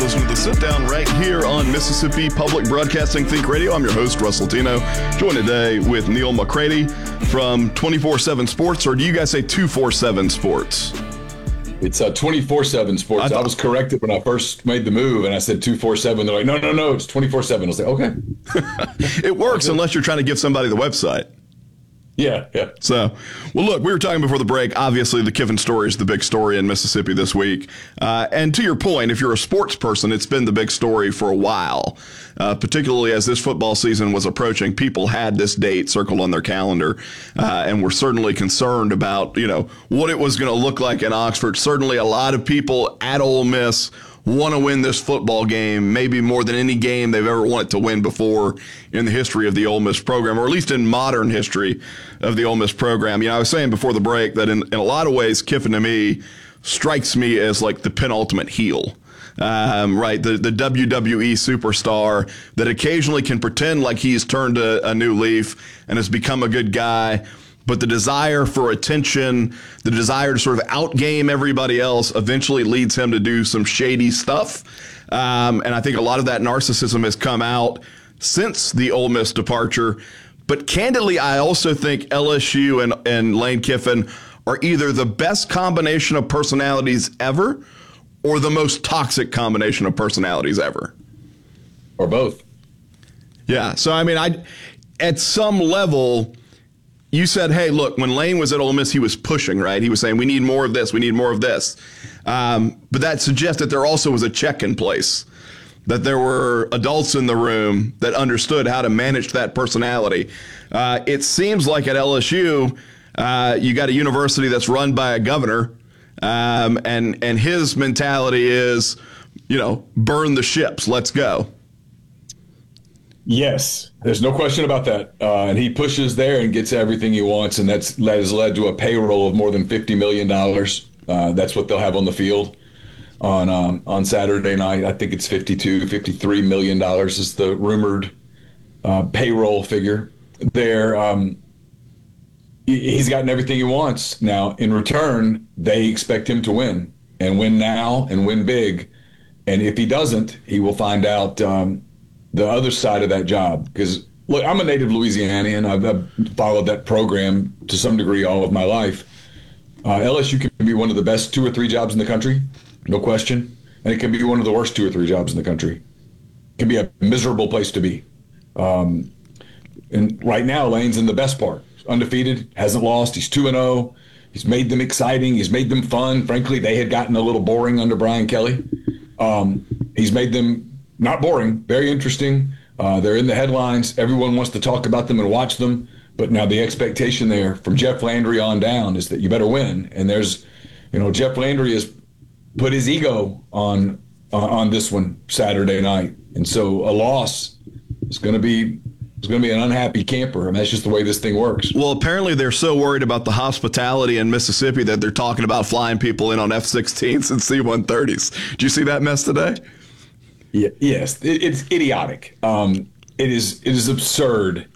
listening to The Sit Down right here on Mississippi Public Broadcasting Think Radio. I'm your host, Russell Tino, joined today with Neil McCready from 24/7 Sports, or do you guys say 247 Sports? It's 24/7 Sports. I was corrected when I first made the move, and I said 247. They're like, no, it's 24/7. I was like, okay. It works unless you're trying to give somebody the website. Yeah. So, well, look, we were talking before the break. Obviously, the Kiffin story is the big story in Mississippi this week. And to your point, if you're a sports person, it's been the big story for a while, particularly as this football season was approaching. People had this date circled on their calendar, and were certainly concerned about, what it was going to look like in Oxford. Certainly a lot of people at Ole Miss want to win this football game, maybe more than any game they've ever wanted to win before in the history of the Ole Miss program, or at least in modern history of the Ole Miss program. I was saying before the break that in a lot of ways, Kiffin to me strikes me as like the penultimate heel. Right, the WWE superstar that occasionally can pretend like he's turned a new leaf and has become a good guy, but the desire for attention, the desire to sort of outgame everybody else eventually leads him to do some shady stuff. And I think a lot of that narcissism has come out since the Ole Miss departure. But candidly, I also think LSU and Lane Kiffin are either the best combination of personalities ever or the most toxic combination of personalities ever. Or both. Yeah. So, at some level, you said, hey, look, when Lane was at Ole Miss, he was pushing, right? He was saying, we need more of this. We need more of this. But that suggests that there also was a check in place, that there were adults in the room that understood how to manage that personality. It seems like at LSU, you got a university that's run by a governor, and his mentality is, burn the ships. Let's go. Yes, there's no question about that. And he pushes there and gets everything he wants, and that has led to a payroll of more than $50 million. That's what they'll have on the field on Saturday night. I think it's $53 million is the rumored payroll figure there. He's gotten everything he wants. Now, in return, they expect him to win, and win now and win big. And if he doesn't, he will find out the other side of that job. Because, look, I'm a native Louisianian. I've followed that program to some degree all of my life. LSU can be one of the best 2 or 3 jobs in the country, no question. And it can be one of the worst 2 or 3 jobs in the country. It can be a miserable place to be. And right now, Lane's in the best part. Undefeated, hasn't lost. He's 2-0. He's made them exciting. He's made them fun. Frankly, they had gotten a little boring under Brian Kelly. He's made them not boring, very interesting. They're in the headlines. Everyone wants to talk about them and watch them. But now the expectation there from Jeff Landry on down is that you better win. And there's, Jeff Landry has put his ego on this one Saturday night. And so a loss is going to be an unhappy camper. That's just the way this thing works. Well, apparently they're so worried about the hospitality in Mississippi that they're talking about flying people in on F-16s and C-130s. Did you see that mess today? Yeah, yes, it's idiotic. It is absurd.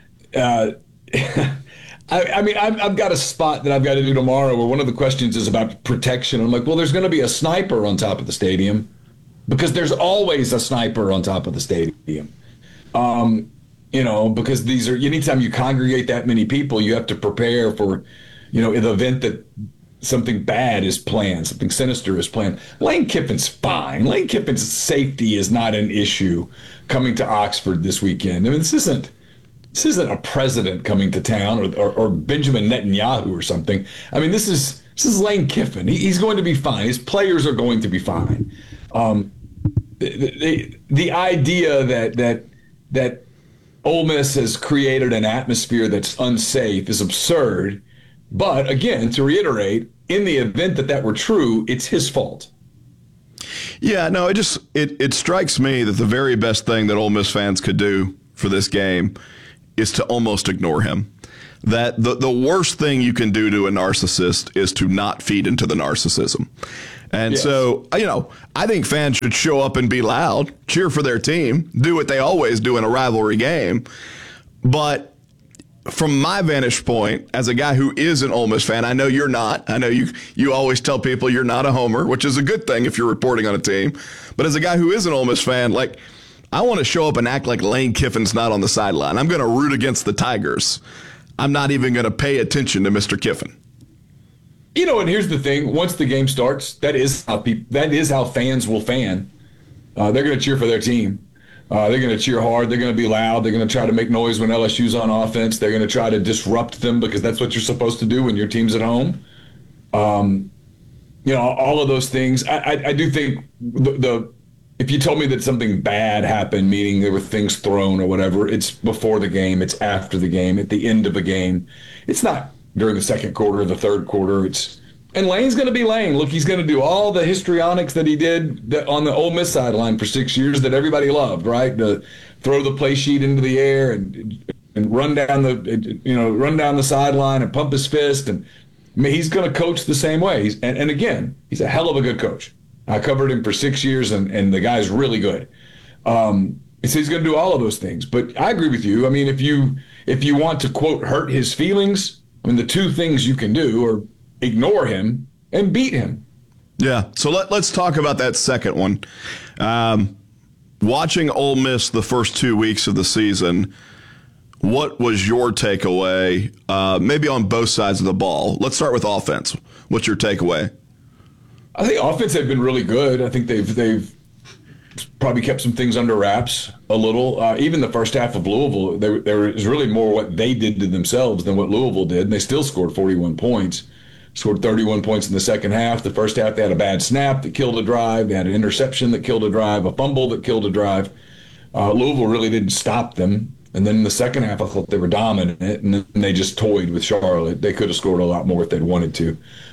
I've got a spot that I've got to do tomorrow where one of the questions is about protection. I'm like, well, there's going to be a sniper on top of the stadium because there's always a sniper on top of the stadium. Because these are, anytime you congregate that many people, you have to prepare for, in the event that something bad is planned, something sinister is planned. Lane Kiffin's fine. Lane Kiffin's safety is not an issue coming to Oxford this weekend. This isn't a president coming to town or Benjamin Netanyahu or something. This is Lane Kiffin. He's going to be fine. His players are going to be fine. The idea that Ole Miss has created an atmosphere that's unsafe is absurd. But again, to reiterate, in the event that were true, it's his fault. Yeah, no, it strikes me that the very best thing that Ole Miss fans could do for this game is to almost ignore him. That the worst thing you can do to a narcissist is to not feed into the narcissism. And yes. So, I think fans should show up and be loud, cheer for their team, do what they always do in a rivalry game. But from my vantage point, as a guy who is an Ole Miss fan, I know you're not. I know you always tell people you're not a homer, which is a good thing if you're reporting on a team. But as a guy who is an Ole Miss fan, like, I want to show up and act like Lane Kiffin's not on the sideline. I'm going to root against the Tigers. I'm not even going to pay attention to Mr. Kiffin. You know, and here's the thing. Once the game starts, that is how fans will fan. They're going to cheer for their team. They're going to cheer hard. They're going to be loud. They're going to try to make noise when LSU's on offense. They're going to try to disrupt them because that's what you're supposed to do when your team's at home. You know, all of those things. I do think if you told me that something bad happened, meaning there were things thrown or whatever, it's before the game, it's after the game, at the end of a game. It's not during the second quarter or the third quarter. And Lane's going to be Lane. Look, he's going to do all the histrionics that he did on the Ole Miss sideline for 6 years that everybody loved, right? To throw the play sheet into the air and run down the sideline and pump his fist. And I mean, he's going to coach the same way. And again, he's a hell of a good coach. I covered him for 6 years, and the guy's really good. So he's going to do all of those things. But I agree with you. I mean, if you want to, quote, hurt his feelings, I mean, the two things you can do are ignore him and beat him. Yeah, so let's talk about that second one. Watching Ole Miss the first 2 weeks of the season, what was your takeaway, maybe on both sides of the ball? Let's start with offense. What's your takeaway? I think offense have been really good. I think they've probably kept some things under wraps a little. Even the first half of Louisville, there was really more what they did to themselves than what Louisville did, and they still scored 41 points. Scored 31 points in the second half. The first half, they had a bad snap that killed a drive. They had an interception that killed a drive, a fumble that killed a drive. Louisville really didn't stop them. And then in the second half, I thought they were dominant, and then they just toyed with Charlotte. They could have scored a lot more if they'd wanted to.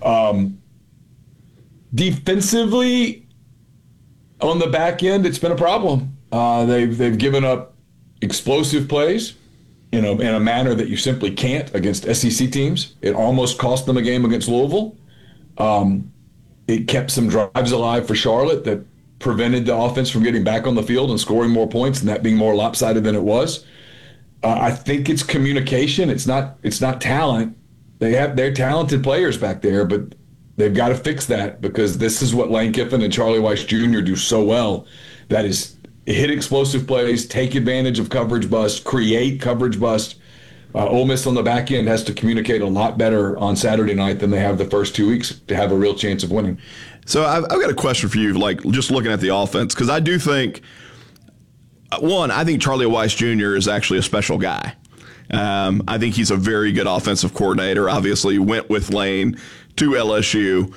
Defensively, on the back end, it's been a problem. They've given up explosive plays, in a manner that you simply can't against SEC teams. It almost cost them a game against Louisville. It kept some drives alive for Charlotte that prevented the offense from getting back on the field and scoring more points, and that being more lopsided than it was. I think it's communication. It's not talent. They're talented players back there, but they've got to fix that, because this is what Lane Kiffin and Charlie Weiss Jr. do so well. That is hit explosive plays, take advantage of coverage bust, create coverage bust. Ole Miss on the back end has to communicate a lot better on Saturday night than they have the first 2 weeks to have a real chance of winning. So I've got a question for you, like just looking at the offense, because I do think, I think Charlie Weiss Jr. is actually a special guy. I think he's a very good offensive coordinator. Obviously, went with Lane to LSU.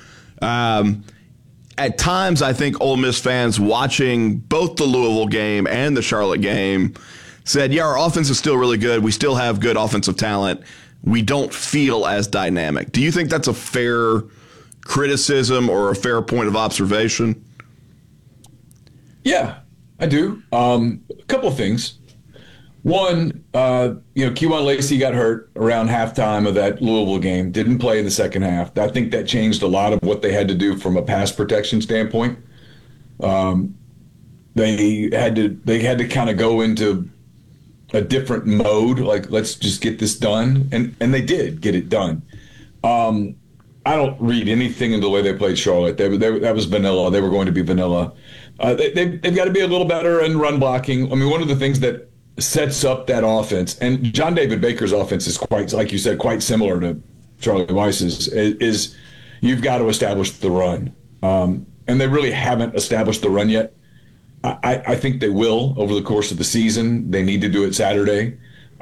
At times, I think Ole Miss fans watching both the Louisville game and the Charlotte game said, yeah, our offense is still really good. We still have good offensive talent. We don't feel as dynamic. Do you think that's a fair criticism or a fair point of observation? Yeah, I do. A couple of things. One, Kewan Lacey got hurt around halftime of that Louisville game, didn't play in the second half. I think that changed a lot of what they had to do from a pass protection standpoint. They had to kind of go into a different mode, like, let's just get this done. And they did get it done. I don't read anything in the way they played Charlotte. That was vanilla. They were going to be vanilla. They've got to be a little better in run blocking. I mean, one of the things that sets up that offense, and John David Baker's offense is quite, like you said, quite similar to Charlie Weiss's, is you've got to establish the run. And they really haven't established the run yet. I think they will over the course of the season. They need to do it Saturday.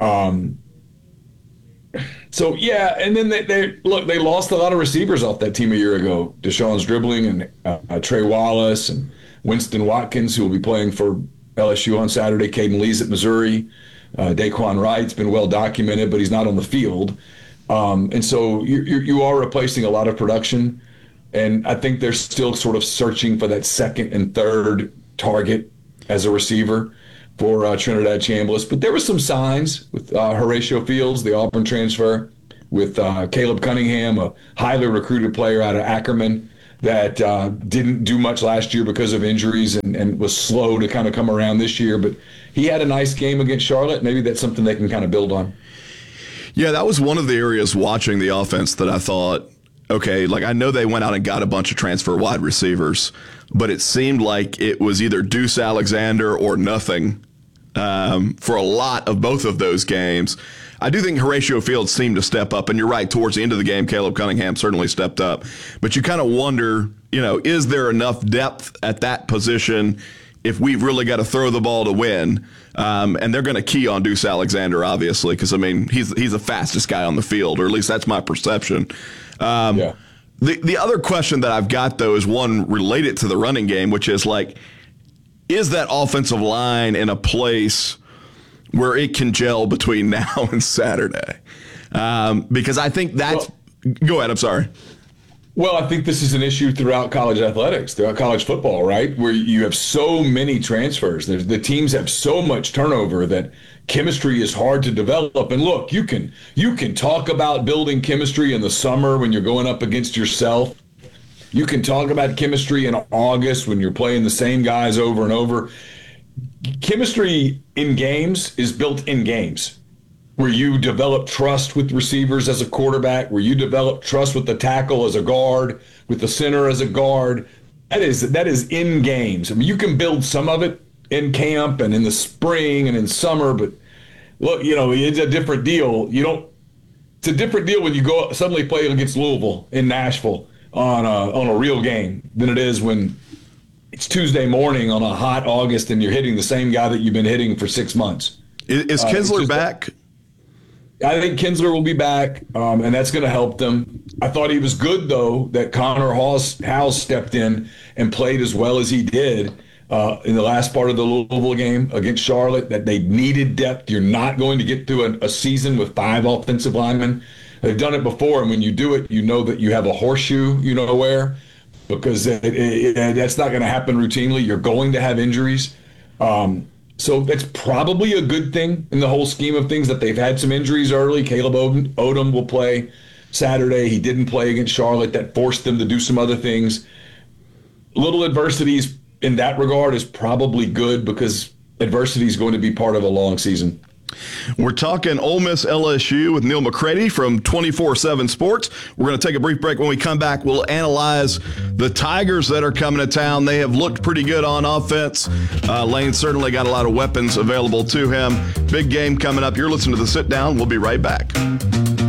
So, yeah, and then they lost a lot of receivers off that team a year ago. Deshaun's dribbling and Trey Wallace and Winston Watkins, who will be playing for LSU on Saturday. Caden Lee's at Missouri. Daquan Wright's been well documented, but he's not on the field. And so you are replacing a lot of production. And I think they're still sort of searching for that second and third target as a receiver for Trinidad Chambliss. But there were some signs with Horatio Fields, the Auburn transfer, with Caleb Cunningham, a highly recruited player out of Ackerman that didn't do much last year because of injuries and was slow to kind of come around this year. But he had a nice game against Charlotte. Maybe that's something they can kind of build on. Yeah, that was one of the areas watching the offense that I thought, okay, like I know they went out and got a bunch of transfer wide receivers, but it seemed like it was either Deuce Alexander or nothing for a lot of both of those games. I do think Horatio Fields seemed to step up, and you're right, towards the end of the game, Caleb Cunningham certainly stepped up. But you kind of wonder, is there enough depth at that position if we've really got to throw the ball to win? And they're going to key on Deuce Alexander, obviously, because, he's the fastest guy on the field, or at least that's my perception. Yeah. The other question that I've got, though, is one related to the running game, which is like, is that offensive line in a place where it can gel between now and Saturday? Because I think that's go ahead. I'm sorry. Well, I think this is an issue throughout college athletics, throughout college football, right? Where you have so many transfers. The teams have so much turnover that chemistry is hard to develop. And look, you can talk about building chemistry in the summer when you're going up against yourself. You can talk about chemistry in August when you're playing the same guys over and over. Chemistry in games is built in games, where you develop trust with receivers as a quarterback, where you develop trust with the tackle as a guard, with the center as a guard. That is in games. You can build some of it in camp and in the spring and in summer, but look, it's a different deal. It's a different deal when you go suddenly play against Louisville in Nashville on a real game than it is when it's Tuesday morning on a hot August and you're hitting the same guy that you've been hitting for 6 months. Is Kinsler back? I think Kinsler will be back, and that's going to help them. I thought he was good, though, that Connor Howes stepped in and played as well as he did in the last part of the Louisville game against Charlotte, that they needed depth. You're not going to get through a season with 5 offensive linemen. They've done it before, and when you do it, you know that you have a horseshoe, where, because that's not going to happen routinely. You're going to have injuries. So that's probably a good thing in the whole scheme of things that they've had some injuries early. Caleb Odom will play Saturday. He didn't play against Charlotte. That forced them to do some other things. Little adversities in that regard is probably good, because adversity is going to be part of a long season. We're talking Ole Miss LSU with Neil McCready from 24/7 Sports. We're going to take a brief break. When we come back, we'll analyze the Tigers that are coming to town. They have looked pretty good on offense. Lane certainly got a lot of weapons available to him. Big game coming up. You're listening to The Sit Down. We'll be right back.